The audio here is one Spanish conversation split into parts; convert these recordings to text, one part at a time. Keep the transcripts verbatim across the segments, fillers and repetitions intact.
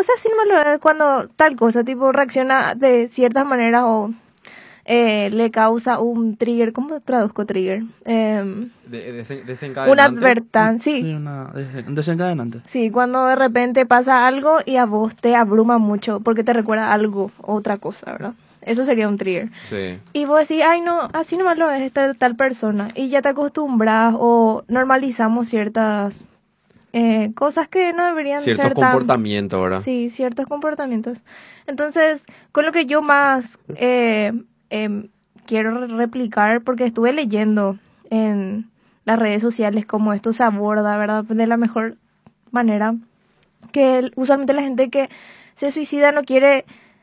esa sí no me lo es cuando tal cosa, tipo, reacciona de ciertas maneras o eh, le causa un trigger, ¿cómo traduzco trigger? Eh, De, de, desencadenante. una advertencia, sí. Sí, una, un desencadenante. Sí, cuando de repente pasa algo y a vos te abruma mucho porque te recuerda algo, otra cosa, ¿verdad? Eso sería un trigger. Sí. Y vos decís, ay no, así nomás lo es esta tal persona. Y ya te acostumbras o normalizamos ciertas eh, cosas que no deberían Ciertos ser tan... comportamientos, ¿verdad? Sí, ciertos comportamientos. Entonces, con lo que yo más eh, eh, quiero replicar, porque estuve leyendo en las redes sociales cómo esto se aborda, ¿verdad? De la mejor manera. Que el- usualmente la gente que se suicida no quiere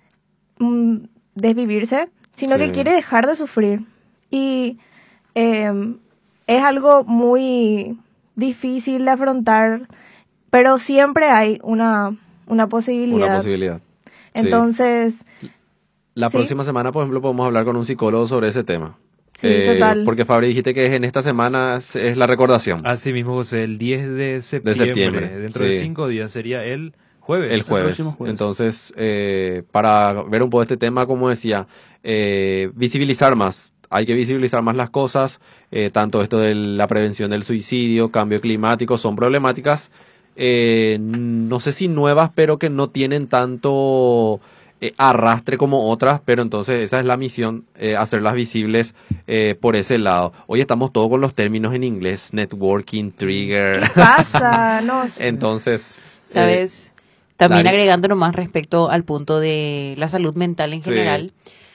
mm, desvivirse, sino Sí. que quiere dejar de sufrir. Y eh, es algo muy difícil de afrontar, pero siempre hay una, una posibilidad. Una posibilidad. Sí. Entonces, La ¿sí? próxima semana, por ejemplo, podemos hablar con un psicólogo sobre ese tema. Sí, total. Porque Fabri, dijiste que en esta semana es, es la recordación. Así mismo, José, el diez de septiembre, septiembre, dentro sí. de cinco días, sería el jueves. El jueves. próximo jueves. Entonces, eh, para ver un poco este tema, como decía, eh, visibilizar más. Hay que visibilizar más las cosas, eh, tanto esto de la prevención del suicidio, cambio climático, son problemáticas, eh, no sé si nuevas, pero que no tienen tanto eh, arrastre como otras, pero entonces esa es la misión, eh, hacerlas visibles eh, por ese lado. Hoy estamos todos con los términos en inglés, networking, trigger. ¿qué pasa? No sé. Entonces, ¿Sabes? También Dari. agregando nomás respecto al punto de la salud mental en Sí. general,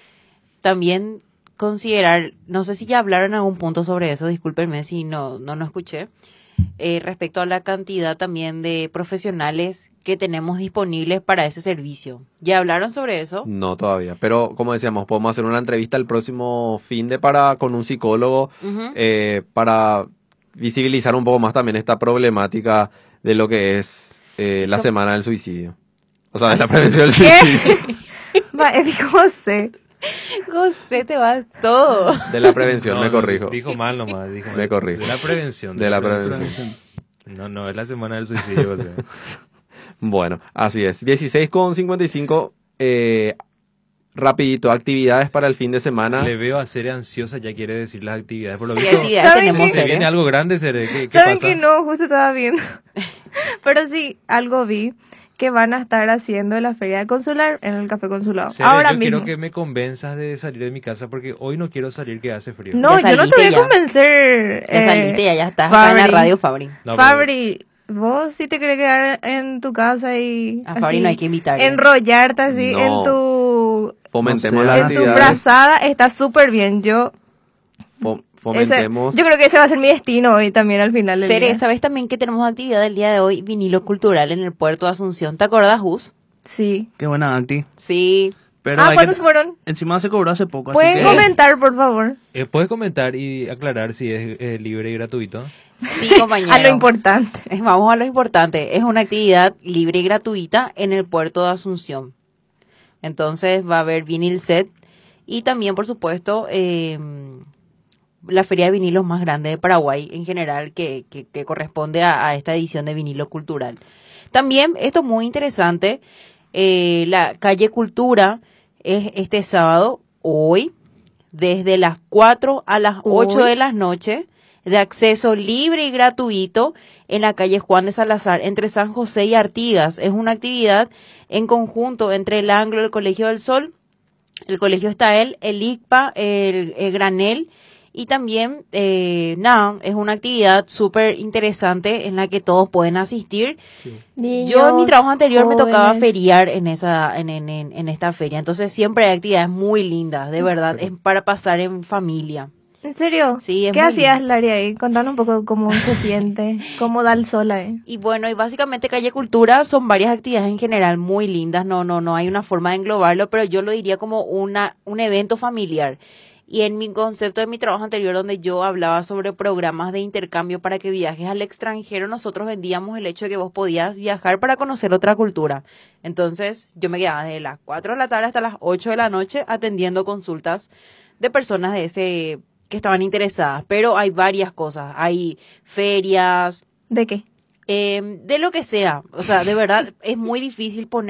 también considerar, no sé si ya hablaron en algún punto sobre eso, discúlpenme si no no, no escuché, eh, respecto a la cantidad también de profesionales que tenemos disponibles para ese servicio. ¿Ya hablaron sobre eso? no todavía, pero como decíamos, podemos hacer una entrevista el próximo fin de para con un psicólogo Ujú. eh, para visibilizar un poco más también esta problemática de lo que es eh, la Eso- semana del suicidio. O sea, de la prevención del ¿Qué? suicidio. Va, eh, José. José, te vas todo. De la prevención, No, me no, corrijo. Dijo mal nomás, dijo mal. Me corrijo. De la prevención. De la prevención. No, no, es la semana del suicidio, José. Bueno, así es. dieciséis con cincuenta y cinco, eh, rapidito, actividades para el fin de semana. Le veo a Cere ansiosa, ya quiere decir las actividades. Por lo ¿Qué visto, actividades ¿Saben tenemos, qué? se viene Cere? algo grande, Cere. ¿Qué, qué ¿Saben pasa? que no? Justo estaba viendo. Pero sí, algo vi que van a estar haciendo la feria de consular en el café consulado. Cere, Ahora yo mismo. quiero que me convenzas de salir de mi casa porque hoy no quiero salir, que hace frío. No, Ya yo no te saliste voy a ya. convencer. Ya eh, saliste, ya, ya estás acá en la Fabri. radio, Fabri. No, pero- Fabri, vos sí te querés quedar en tu casa y A Fabri así, no hay que invitarle. enrollarte así No. en tu Fomentemos No sé, las en tu actividades. brazada, está súper bien. Yo fo- ese- fomentemos. yo creo que ese va a ser mi destino hoy también al final del Cere, día. ¿sabes también que tenemos actividad el día de hoy? Vinilo cultural en el puerto de Asunción. ¿Te acordás, Jus? Sí. Qué buena, Anti. Sí. Pero Ah, hay ¿cuántos que- fueron? Encima se cobró hace poco, así Pueden que... comentar, por favor. Eh, ¿Puedes comentar y aclarar si es eh, libre y gratuito? Sí, compañero. A lo importante. Eh, Vamos a lo importante. Es una actividad libre y gratuita en el puerto de Asunción. Entonces va a haber vinil set y también, por supuesto, eh, la feria de vinilos más grande de Paraguay en general que, que, que corresponde a, a esta edición de vinilo cultural. También, esto es muy interesante, eh, la calle Cultura es este sábado, hoy, desde las cuatro a las ocho Hoy. de la noche, de acceso libre y gratuito en la calle Juan de Salazar, entre San José y Artigas. Es una actividad en conjunto entre el Anglo, el Colegio del Sol, el Colegio Estael, el I C P A, el, el Granel, y también, eh, nada, es una actividad súper interesante en la que todos pueden asistir. Yo en mi trabajo anterior me tocaba jóvenes. feriar en esa en, en, en, en esta feria, entonces siempre hay actividades muy lindas, de verdad, es para pasar en familia. ¿En serio? Sí, es ¿Qué muy hacías, lindo. Lari, ahí? Contanos un poco cómo se siente, cómo da el sol ahí. Y bueno, y básicamente Calle Cultura son varias actividades en general muy lindas, no no no hay una forma de englobarlo, pero yo lo diría como una un evento familiar. Y en mi concepto de mi trabajo anterior, donde yo hablaba sobre programas de intercambio para que viajes al extranjero, nosotros vendíamos el hecho de que vos podías viajar para conocer otra cultura. Entonces, yo me quedaba desde las cuatro de la tarde hasta las ocho de la noche atendiendo consultas de personas de ese que estaban interesadas. Pero hay varias cosas, hay ferias, ¿De qué? eh, de lo que sea. O sea, de verdad, es muy difícil poner